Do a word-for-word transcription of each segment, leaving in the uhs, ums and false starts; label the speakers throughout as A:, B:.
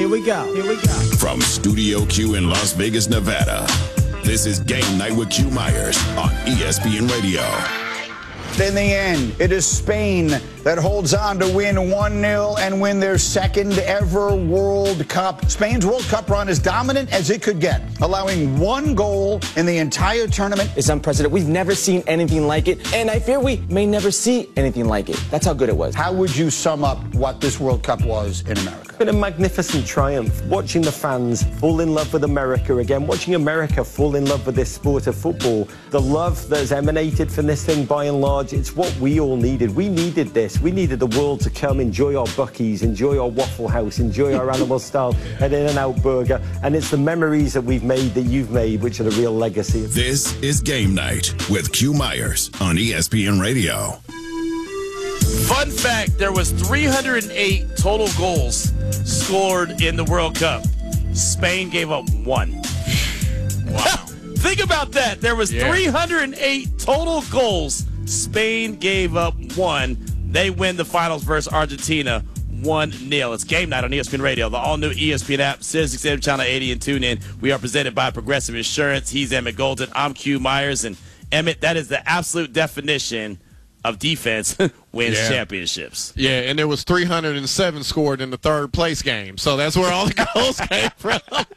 A: Here we go. Here we go.
B: From Studio Q in Las Vegas, Nevada, this is Game Night with Q Myers on E S P N Radio.
C: In the end, it is Spain that holds on to win one nil and win their second ever World Cup. Spain's World Cup run is dominant as it could get, allowing one goal in the entire tournament.
D: It's unprecedented. We've never seen anything like it, and I fear we may never see anything like it. That's how good it was.
C: How would you sum up what this World Cup was in America?
E: It's been a magnificent triumph. Watching the fans fall in love with America again, watching America fall in love with this sport of football. The love that has emanated from this thing, by and large, it's what we all needed. We needed this. We needed the world to come enjoy our Buc-ee's, enjoy our Waffle House, enjoy our animal style and In-N-Out burger. And it's the memories that we've made, that you've made, which are the real legacy.
B: This is Game Night with Q Myers on E S P N Radio.
F: Fun fact, there was three hundred eight total goals scored in the World Cup. Spain gave up one. Wow. Think about that. There was yeah. three hundred eight total goals. Spain gave up one. They win the finals versus Argentina one nil. It's Game Night on E S P N Radio, the all-new E S P N app, Sirius X M Channel eighty, and tune in. We are presented by Progressive Insurance. He's Emmett Golden. I'm Q Myers. And, Emmett, that is the absolute definition of defense wins
G: yeah.
F: championships.
G: Yeah, and there was three hundred seven scored in the third place game. So that's where all the goals came from.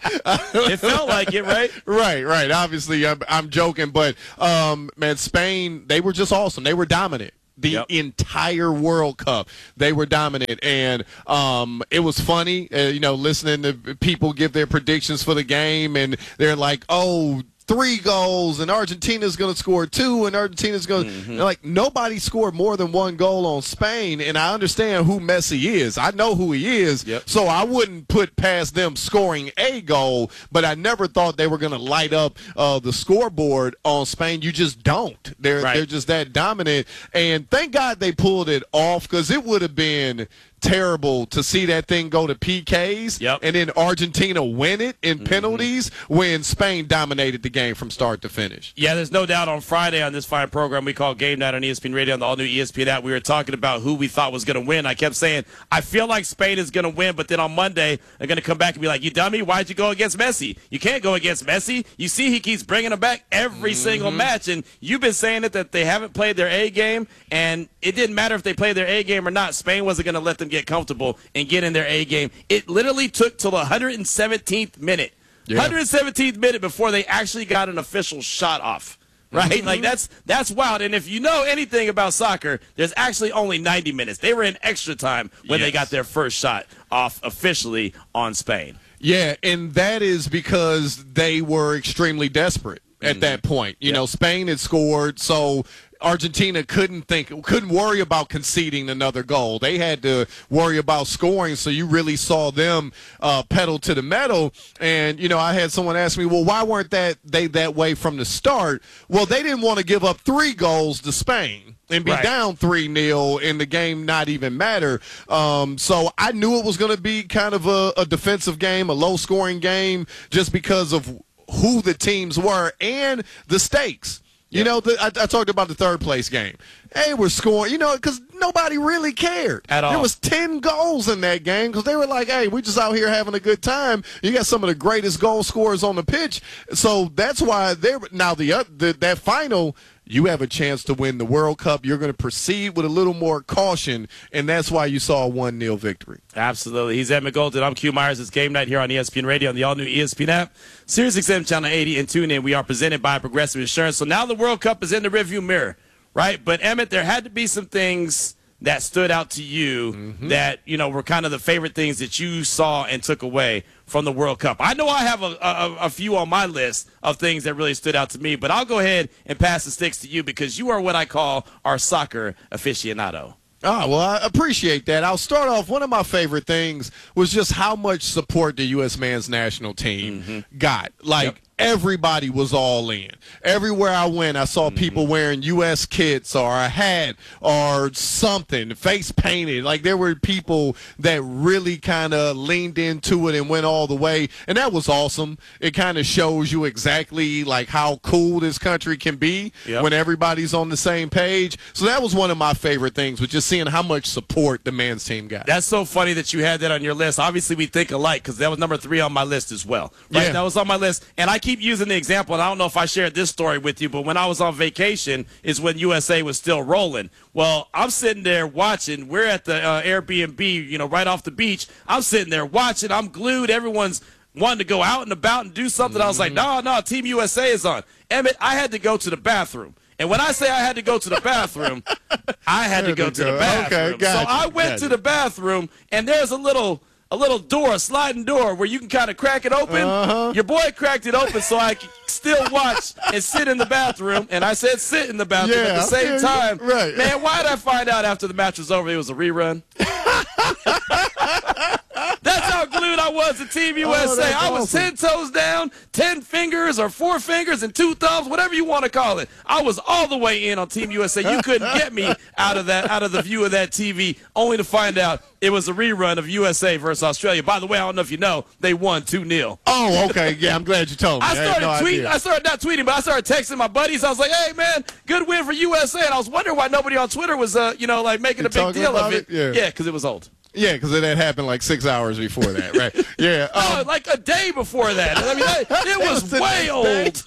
F: It felt like it, right?
G: Right, right. Obviously, I'm, I'm joking. But, um, man, Spain, they were just awesome. They were dominant. The yep. entire World Cup, they were dominant, and um, it was funny, uh, you know, listening to people give their predictions for the game, and they're like, oh, three goals, and Argentina's going to score two, and Argentina's going to mm-hmm. – like, nobody scored more than one goal on Spain, and I understand who Messi is. I know who he is, yep. so I wouldn't put past them scoring a goal, but I never thought they were going to light up uh, the scoreboard on Spain. You just don't. They're, right. they're just that dominant, and thank God they pulled it off, because it would have been – terrible to see that thing go to P Ks yep. and then Argentina win it in mm-hmm. penalties when Spain dominated the game from start to finish.
F: Yeah, there's no doubt on Friday on this fine program we call Game Night on E S P N Radio on the all-new E S P N app, we were talking about who we thought was going to win. I kept saying, I feel like Spain is going to win, but then on Monday they're going to come back and be like, you dummy, why'd you go against Messi? You can't go against Messi. You see he keeps bringing them back every mm-hmm. single match, and you've been saying it that they haven't played their A game, and it didn't matter if they played their A game or not. Spain wasn't going to let them get comfortable and get in their A game. It literally took till the one hundred seventeenth minute. Yeah. one hundred seventeenth minute before they actually got an official shot off. Right? Mm-hmm. Like that's that's wild. And if you know anything about soccer, there's actually only ninety minutes. They were in extra time when yes. they got their first shot off officially on Spain.
G: Yeah, and that is because they were extremely desperate at mm-hmm. that point. You yep. know, Spain had scored, so Argentina couldn't think, couldn't worry about conceding another goal. They had to worry about scoring, so you really saw them uh, pedal to the metal. And, you know, I had someone ask me, well, why weren't that they that way from the start? Well, they didn't want to give up three goals to Spain and be right. down three nil and the game not even matter. Um, so I knew it was going to be kind of a, a defensive game, a low-scoring game, just because of who the teams were and the stakes. You yep. know, the, I, I talked about the third place game. Hey, we're scoring, you know, because nobody really cared.
F: At all.
G: There was ten goals in that game because they were like, hey, we're just out here having a good time. You got some of the greatest goal scorers on the pitch. So that's why they're – now, the, the that final – you have a chance to win the World Cup. You're going to proceed with a little more caution, and that's why you saw a one nil victory.
F: Absolutely. He's Emmett Golden. I'm Q Myers. It's Game Night here on E S P N Radio on the all-new E S P N app, Sirius X M Channel eighty, and tune in. We are presented by Progressive Insurance. So now the World Cup is in the rearview mirror, right? But, Emmett, there had to be some things that stood out to you mm-hmm. that, you know, were kind of the favorite things that you saw and took away from the World Cup. I know I have a, a, a few on my list of things that really stood out to me, but I'll go ahead and pass the sticks to you because you are what I call our soccer aficionado.
G: Oh, well, I appreciate that. I'll start off. One of my favorite things was just how much support the U S men's national team mm-hmm. got. Like, yep. everybody was all in. Everywhere I went, I saw people wearing U S kits or a hat or something, face painted. Like, there were people that really kind of leaned into it and went all the way, and that was awesome. It kind of shows you exactly, like, how cool this country can be yep. when everybody's on the same page. So that was one of my favorite things, was just seeing how much support the men's team got.
F: That's so funny that you had that on your list. Obviously, we think alike, because that was number three on my list as well. Right?
G: Yeah.
F: That was on my list, and I keep using the example, and I don't know if I shared this story with you, but when I was on vacation is when U S A was still rolling. Well, I'm sitting there watching. We're at the uh, Airbnb, you know, right off the beach. I'm sitting there watching. I'm glued. Everyone's wanting to go out and about and do something. Mm-hmm. I was like, no, no, Team U S A is on. Emmett, I had to go to the bathroom. And when I say I had to go to the bathroom, I had to go to the bathroom.
G: Okay, gotcha,
F: so I went
G: gotcha.
F: to the bathroom, and there's a little – a little door, a sliding door where you can kind of crack it open.
G: Uh-huh.
F: Your boy cracked it open so I could still watch and sit in the bathroom. And I said sit in the bathroom
G: yeah,
F: at the same time.
G: Right.
F: Man, why did I find out after the match was over it was a rerun? That's how glued I was to Team U S A.
G: Oh,
F: I was
G: awesome.
F: ten toes down, ten fingers or four fingers and two thumbs, whatever you want to call it. I was all the way in on Team U S A. You couldn't get me out of that, out of the view of that T V, only to find out it was a rerun of U S A versus Australia. By the way, I don't know if you know, they won two nil.
G: Oh, okay. Yeah, I'm glad you told me.
F: I started
G: I
F: tweeting.
G: no
F: I started not tweeting, but I started texting my buddies. I was like, "Hey, man, good win for U S A." And I was wondering why nobody on Twitter was, uh, you know, like making
G: You
F: a big deal of it.
G: it? Yeah,
F: because yeah, it was old.
G: Yeah, because it had happened like six hours before that, right? Yeah.
F: Oh,
G: Um,
F: like a day before that. I mean, it was way old.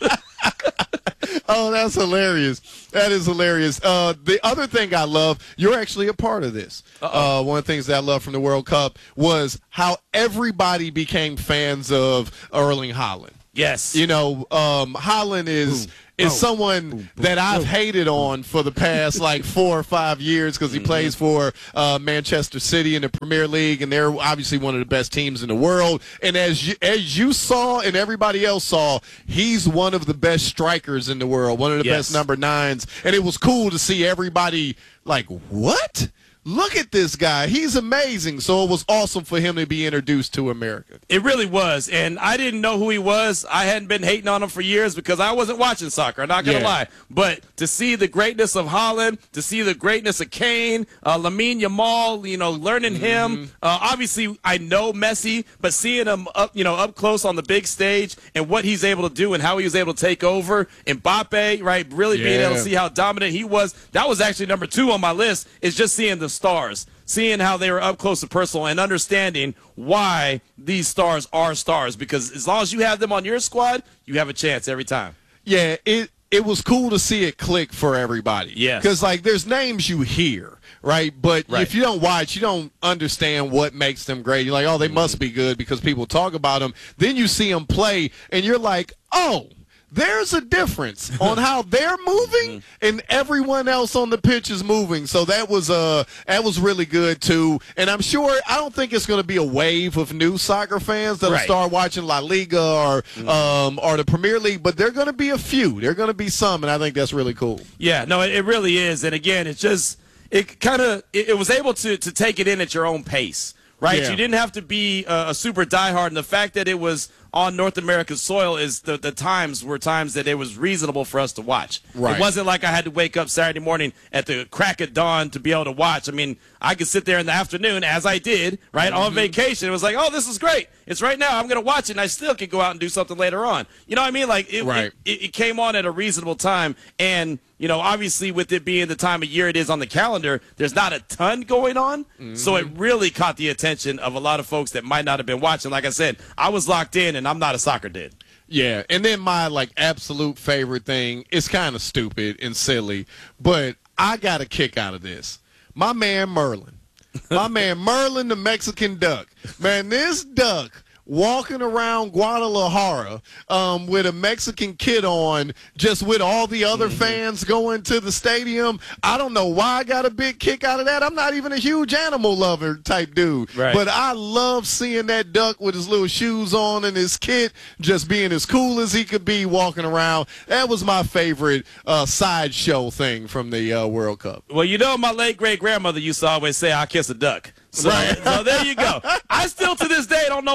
G: Oh, that's hilarious. That is hilarious. Uh, the other thing I love, you're actually a part of this. Uh, one of the things that I love from the World Cup was how everybody became fans of Erling Haaland.
F: Yes.
G: You know, um, Haaland is boom, is boom, someone boom, that I've hated on for the past like four or five years because he mm-hmm. plays for uh, Manchester City in the Premier League, and they're obviously one of the best teams in the world. And as you, as you saw and everybody else saw, he's one of the best strikers in the world, one of the yes. best number nines. And it was cool to see everybody like, what? Look at this guy. He's amazing. So it was awesome for him to be introduced to America.
F: It really was. And I didn't know who he was. I hadn't been hating on him for years because I wasn't watching soccer. I'm not going to yeah. lie. But to see the greatness of Haaland, to see the greatness of Kane, uh, Lamine Yamal, you know, learning mm-hmm. him. Uh, obviously, I know Messi, but seeing him up, you know, up close on the big stage and what he's able to do and how he was able to take over. Mbappe, right, really yeah. being able to see how dominant he was. That was actually number two on my list, is just seeing the stars, seeing how they were up close and personal and understanding why these stars are stars, because as long as you have them on your squad, you have a chance every time.
G: Yeah, it it was cool to see it click for everybody.
F: Yeah.
G: Because, like, there's names you hear, right? But
F: right.
G: if you don't watch, you don't understand what makes them great. You're like, oh, they mm-hmm. must be good because people talk about them. Then you see them play, and you're like, oh, there's a difference on how they're moving and everyone else on the pitch is moving. So that was uh that was really good too. And I'm sure, I don't think it's going to be a wave of new soccer fans that'll right. start watching La Liga or mm-hmm. um or the Premier League, but they're going to be a few. They're going to be some, and I think that's really cool.
F: Yeah, no, it, it really is. And again, it's just it kind of it, it was able to to take it in at your own pace. Right, yeah. You didn't have to be a, a super diehard, and the fact that it was on North America's soil is the the times were times that it was reasonable for us to watch.
G: Right.
F: It wasn't like I had to wake up Saturday morning at the crack of dawn to be able to watch. I mean, I could sit there in the afternoon, as I did, right, mm-hmm. on vacation. It was like, oh, this is great. It's right now. I'm going to watch it, and I still could go out and do something later on. You know what I mean? Like, it,
G: right.
F: it, it came on at a reasonable time, and you know, obviously with it being the time of year it is on the calendar, there's not a ton going on. Mm-hmm. So it really caught the attention of a lot of folks that might not have been watching. Like I said, I was locked in, and I'm not a soccer dude.
G: Yeah, and then my, like, absolute favorite thing, it's kind of stupid and silly, but I got a kick out of this. My man Merlin. My man Merlin the Mexican duck. Man, this duck walking around Guadalajara um, with a Mexican kid on, just with all the other mm-hmm. fans going to the stadium. I don't know why I got a big kick out of that. I'm not even a huge animal lover type dude.
F: Right.
G: But I love seeing that duck with his little shoes on and his kid just being as cool as he could be walking around. That was my favorite uh, sideshow thing from the uh, World Cup.
F: Well, you know, my late great grandmother used to always say, "I'll kiss a duck." So,
G: right.
F: so there you go. I still to this day don't know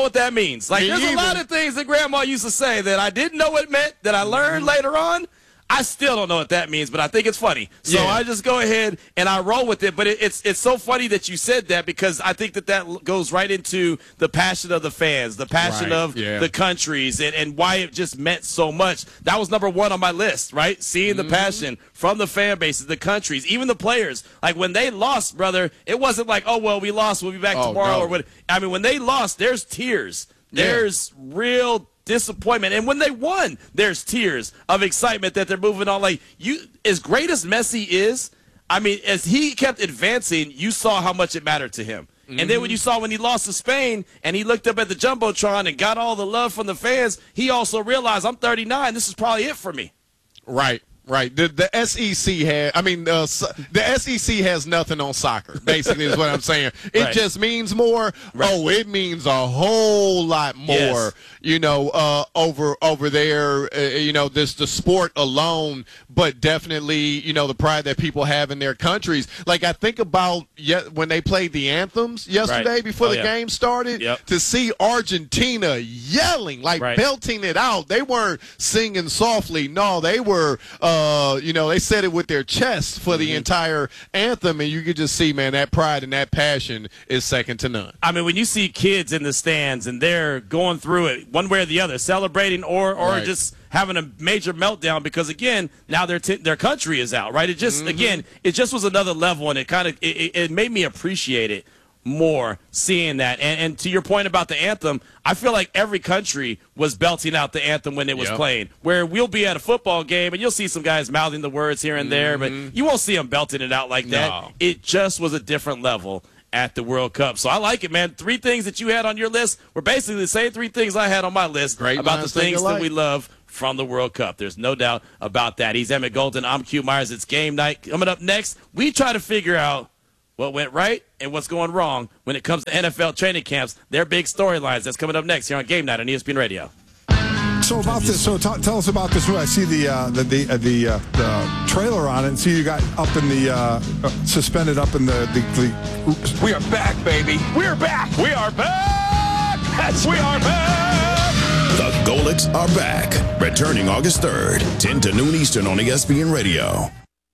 F: what that means. Like,
G: Me
F: there's
G: either.
F: a lot of things that Grandma used to say that I didn't know what it meant, that I learned later on. I still don't know what that means, but I think it's funny. So
G: Yeah.
F: I just go ahead and I roll with it. But it, it's it's so funny that you said that, because I think that that goes right into the passion of the fans, the passion
G: Right,
F: of
G: yeah.
F: the countries, and, and why it just meant so much. That was number one on my list, right? Seeing the
G: Mm-hmm.
F: passion from the fan bases, the countries, even the players. Like, when they lost, brother, it wasn't like, oh, well, we lost, we'll be back
G: Oh,
F: tomorrow.
G: no.
F: Or what? I mean, when they lost, there's tears.
G: Yeah.
F: There's real disappointment, and when they won, there's tears of excitement that they're moving on. Like, you, as great as Messi is, I mean, as he kept advancing, you saw how much it mattered to him. Mm-hmm. And then when you saw when he lost to Spain and he looked up at the Jumbotron and got all the love from the fans, he also realized, I'm thirty-nine, this is probably it for me.
G: Right. Right. The the S E C has, I mean, uh, the S E C has nothing on soccer, basically, is what I'm saying. It
F: Right.
G: just means more.
F: Right.
G: Oh, it means a whole lot more,
F: Yes.
G: you know, uh, over over there, uh, you know, this the sport alone, but definitely, you know, the pride that people have in their countries. Like, I think about yet when they played the anthems yesterday
F: Right.
G: before
F: Oh,
G: the
F: yeah.
G: game started,
F: Yep.
G: to see Argentina yelling, like
F: Right.
G: belting it out. They weren't singing softly. No, they were, uh, you know, they said it with their chest for the
F: Mm-hmm.
G: entire anthem, and you could just see, man, that pride and that passion is second to none.
F: I mean, when you see kids in the stands and they're going through it one way or the other, celebrating or or
G: Right.
F: just having a major meltdown because, again, now their t- their country is out, right? It just,
G: Mm-hmm.
F: again, it just was another level, and it kind of it, it made me appreciate it more seeing that. And, and to your point about the anthem, I feel like every country was belting out the anthem when it was
G: Yep.
F: playing, where we'll be at a football game and you'll see some guys mouthing the words here and there, but you won't see them belting it out like that.
G: No.
F: It just was a different level at the World Cup. So I like it, man. Three things that you had on your list were basically the same three things I had on my list
G: Great
F: about the
G: minds think
F: things that
G: alike.
F: we love from the World Cup. There's no doubt about that. He's Emmett Golden. I'm Q Myers. It's game night. Coming up next, we try to figure out what went right and what's going wrong when it comes to N F L training camps. Their big storylines. That's coming up next here on Game Night on E S P N Radio.
A: So about this, so t- tell us about this. I see the uh, the the, uh, the, uh, the trailer on it, and see you got up in the uh, uh, suspended up in the, the, the.
H: We are back, baby. We are back. We are back. Yes, we are back.
B: The Golics are back. Returning August third, ten to noon Eastern on E S P N Radio.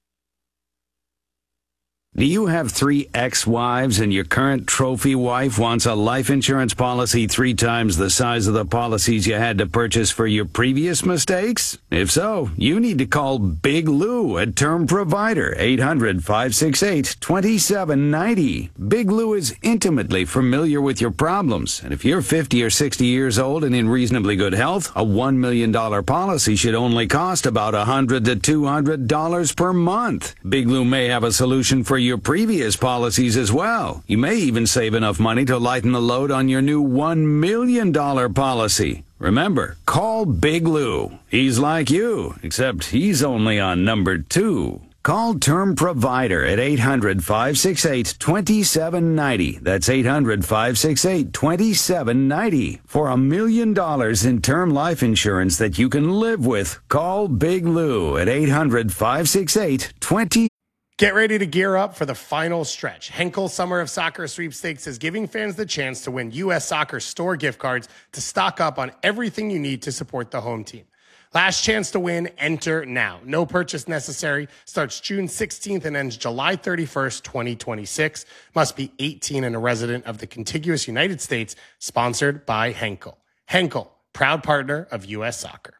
I: Do you have three ex-wives and your current trophy wife wants a life insurance policy three times the size of the policies you had to purchase for your previous mistakes? If so, you need to call Big Lou at Term Provider, eight hundred, five six eight, two seven nine zero. Big Lou is intimately familiar with your problems, and if you're fifty or sixty years old and in reasonably good health, a one million dollars policy should only cost about one hundred to two hundred dollars per month. Big Lou may have a solution for your previous policies as well. You may even save enough money to lighten the load on your new one million dollars policy. Remember, call Big Lou. He's like you, except he's only on number two. Call Term Provider at eight hundred, five six eight, two seven nine zero. That's eight hundred, five six eight, two seven nine zero. For a million dollars in term life insurance that you can live with, call Big Lou at eight hundred, five six eight, two seven nine zero.
J: Get ready to gear up for the final stretch. Henkel Summer of Soccer Sweepstakes is giving fans the chance to win U S Soccer store gift cards to stock up on everything you need to support the home team. Last chance to win, enter now. No purchase necessary. Starts June sixteenth and ends July thirty-first, twenty twenty-six. Must be eighteen and a resident of the contiguous United States. Sponsored by Henkel. Henkel, proud partner of U S Soccer.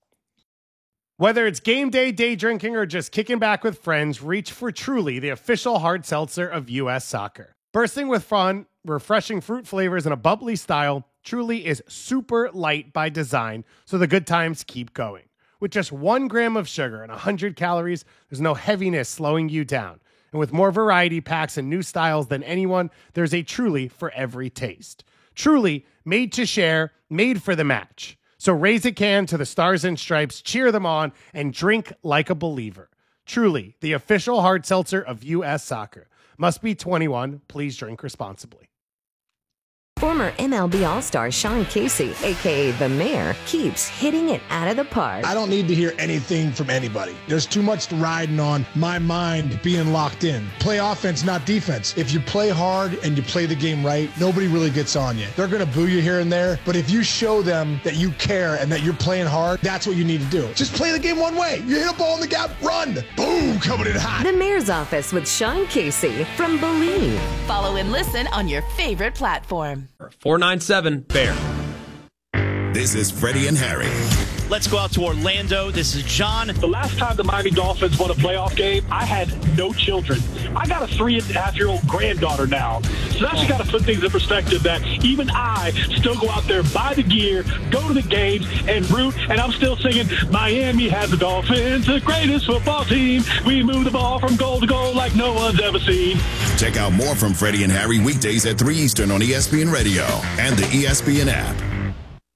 J: Whether it's game day, day drinking, or just kicking back with friends, reach for Truly, the official hard seltzer of U S Soccer. Bursting with fun, refreshing fruit flavors, and a bubbly style, Truly is super light by design, so the good times keep going. With just one gram of sugar and one hundred calories, there's no heaviness slowing you down. And with more variety packs and new styles than anyone, there's a Truly for every taste. Truly, made to share, made for the match. So raise a can to the Stars and Stripes, cheer them on, and drink like a believer. Truly, the official hard seltzer of U S Soccer. Must be twenty-one. Please drink responsibly.
K: Former M L B All-Star Sean Casey, a k a. The Mayor, keeps hitting it out of the park.
L: I don't need to hear anything from anybody. There's too much riding on my mind being locked in. Play offense, not defense. If you play hard and you play the game right, nobody really gets on you. They're going to boo you here and there, but if you show them that you care and that you're playing hard, that's what you need to do. Just play the game one way. You hit a ball in the gap, run. Boom, coming in hot.
K: The Mayor's Office with Sean Casey from Believe.
M: Follow and listen on your favorite platform.
N: four nine seven Bear.
B: This is Freddie and Harry.
O: Let's go out to Orlando. This is John.
H: The last time the Miami Dolphins won a playoff game, I had no children. I got a three and a half year old granddaughter now. So that's just got to put things in perspective that even I still go out there, buy the gear, go to the games, and root. And I'm still singing, Miami has the Dolphins, the greatest football team. We move the ball from goal to goal like no one's ever seen.
B: Check out more from Freddie and Harry weekdays at three Eastern on E S P N Radio and the E S P N app.